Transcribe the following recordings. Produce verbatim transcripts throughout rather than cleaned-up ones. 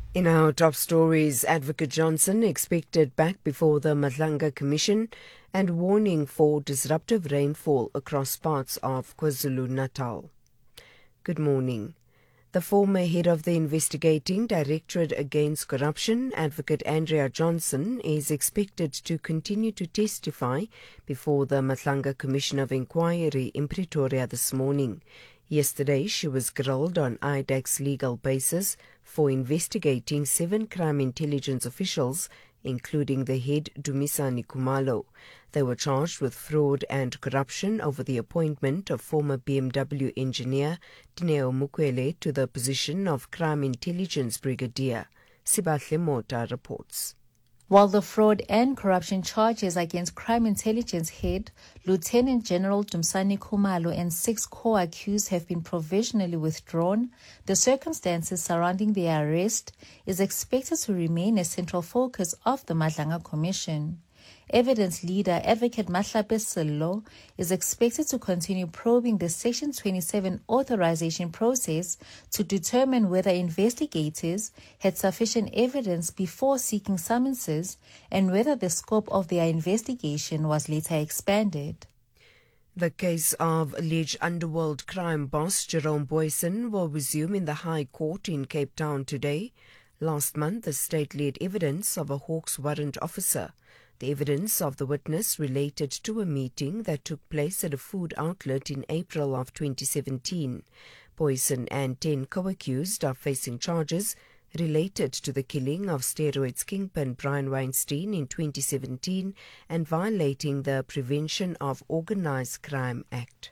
In our top stories, Advocate Johnson expected back before the Madlanga Commission and warning for disruptive rainfall across parts of KwaZulu-Natal. Good morning. The former head of the Investigating Directorate Against Corruption, Advocate Andrea Johnson, is expected to continue to testify before the Madlanga Commission of Inquiry in Pretoria this morning. Yesterday, she was grilled on I D A C's legal basis for investigating seven crime intelligence officials, including the head Dumisani Khumalo. They were charged with fraud and corruption over the appointment of former B M W engineer Dineo Mukwele to the position of Crime Intelligence Brigadier. Sibahle Mota reports. While the fraud and corruption charges against Crime Intelligence Head Lieutenant General Dumisani Khumalo and six co-accused have been provisionally withdrawn, the circumstances surrounding their arrest is expected to remain a central focus of the Madlanga Commission. Evidence leader Advocate Mahlape Sello is expected to continue probing the Section twenty-seven authorization process to determine whether investigators had sufficient evidence before seeking summonses and whether the scope of their investigation was later expanded. The case of alleged underworld crime boss Jerome Booysen will resume in the High Court in Cape Town today. Last month, the state led evidence of a Hawks warrant officer. The evidence of the witness related to a meeting that took place at a food outlet in April of twenty seventeen. Booysen and ten co-accused are facing charges related to the killing of steroids kingpin Brian Weinstein in twenty seventeen and violating the Prevention of Organised Crime Act.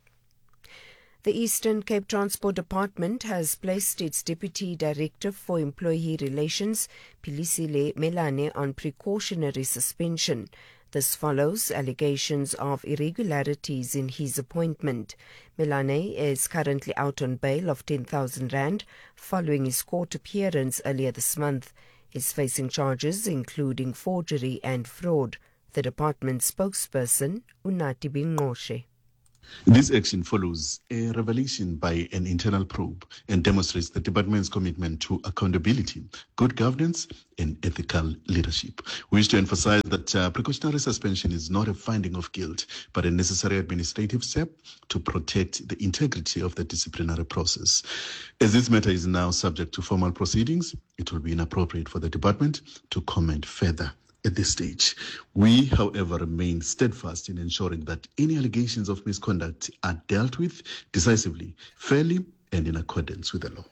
The Eastern Cape Transport Department has placed its Deputy Director for Employee Relations, Pilisile Melane, on precautionary suspension. This follows allegations of irregularities in his appointment. Melane is currently out on bail of ten thousand rand following his court appearance earlier this month. He is facing charges including forgery and fraud. The department's spokesperson, Unati Bingoshe. This action follows a revelation by an internal probe and demonstrates the department's commitment to accountability, good governance, and ethical leadership. We wish to emphasize that uh, precautionary suspension is not a finding of guilt, but a necessary administrative step to protect the integrity of the disciplinary process. As this matter is now subject to formal proceedings, it will be inappropriate for the department to comment further. At this stage, we, however, remain steadfast in ensuring that any allegations of misconduct are dealt with decisively, fairly, and in accordance with the law.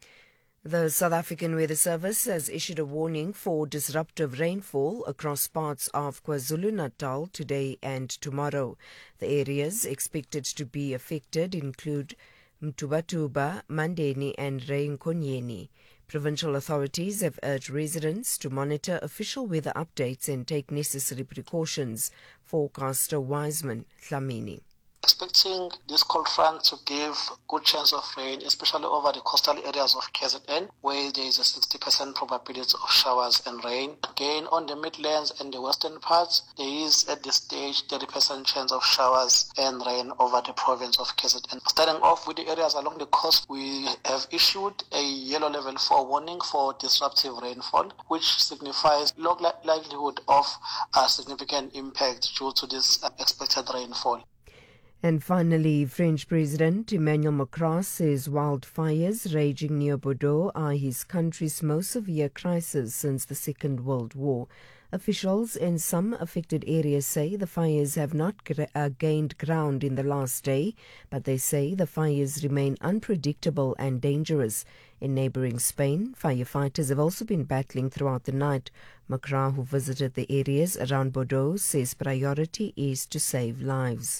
The South African Weather Service has issued a warning for disruptive rainfall across parts of KwaZulu-Natal today and tomorrow. The areas expected to be affected include Mtubatuba, Mandeni, and Reinkonyeni. Provincial authorities have urged residents to monitor official weather updates and take necessary precautions. Forecaster Wiseman Dlamini. Expecting this cold front to give good chance of rain, especially over the coastal areas of K Z N, where there is a sixty percent probability of showers and rain. Again, on the Midlands and the western parts, there is at this stage thirty percent chance of showers and rain over the province of K Z N. Starting off with the areas along the coast, we have issued a yellow level four warning for disruptive rainfall, which signifies low likelihood of a significant impact due to this expected rainfall. And finally, French President Emmanuel Macron says wildfires raging near Bordeaux are his country's most severe crisis since the Second World War. Officials in some affected areas say the fires have not gra- uh, gained ground in the last day, but they say the fires remain unpredictable and dangerous. In neighbouring Spain, firefighters have also been battling throughout the night. Macron, who visited the areas around Bordeaux, says priority is to save lives.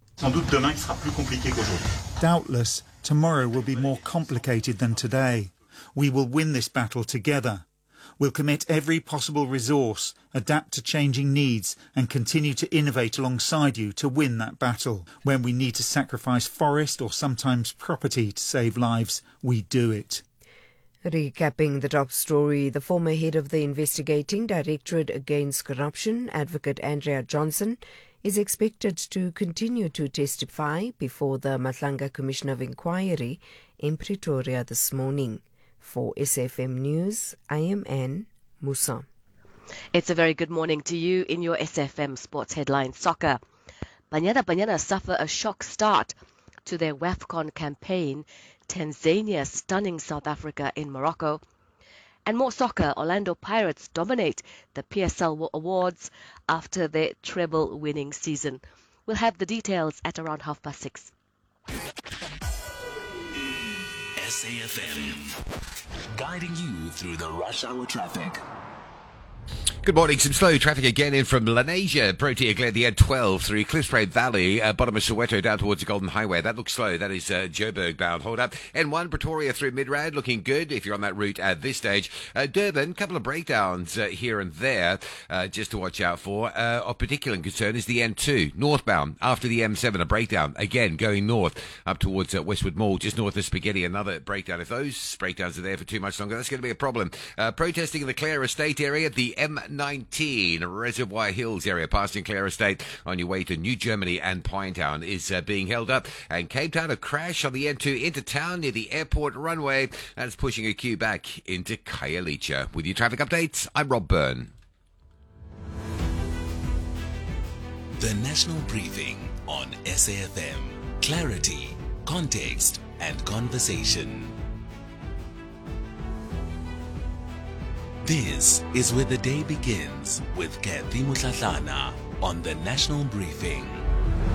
Doubtless, tomorrow will be more complicated than today. We will win this battle together. We'll commit every possible resource, adapt to changing needs, and continue to innovate alongside you to win that battle. When we need to sacrifice forest or sometimes property to save lives, we do it. Recapping the top story, the former head of the Investigating Directorate Against Corruption, Advocate Andrea Johnson, is expected to continue to testify before the Madlanga Commission of Inquiry in Pretoria this morning. For S F M News, I am Anne Musa. It's a very good morning to you in your S F M Sports Headline Soccer. Banyana Banyana suffer a shock start to their WAFCON campaign. Tanzania stunning South Africa in Morocco. And more soccer, Orlando Pirates dominate the P S L Awards after their treble-winning season. We'll have the details at around half past six. S A F M, guiding you through the rush hour traffic. Good morning. Some slow traffic again in from Lenasia, Protea Glen, the N twelve through Cliffsbraid Valley, uh, bottom of Soweto down towards the Golden Highway. That looks slow. That is uh, Joburg bound. Hold up. N one Pretoria through Midrand, looking good if you're on that route at this stage. Uh, Durban, couple of breakdowns uh, here and there, uh, just to watch out for. Uh, of particular concern is the N two, northbound, after the M seven, a breakdown, again going north up towards uh, Westwood Mall, just north of Spaghetti, another breakdown. If those breakdowns are there for too much longer, that's going to be a problem. Uh, protesting in the Clare Estate area, the M nineteen Reservoir Hills area, passing Clare Estate on your way to New Germany and Pinetown, is uh, being held up. And Cape Town, a crash on the N two into town near the airport runway. That's pushing a queue back into Khayelitsha. With your traffic updates, I'm Rob Byrne. The National Briefing on S A F M. Clarity, context, and conversation. This is where the day begins with Kathy Mutlatlana on the National Briefing.